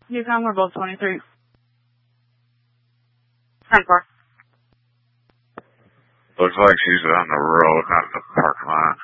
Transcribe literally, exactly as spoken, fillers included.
Yukon, we're both twenty-three. ten four. Looks like she's on the road, not in the parking lot.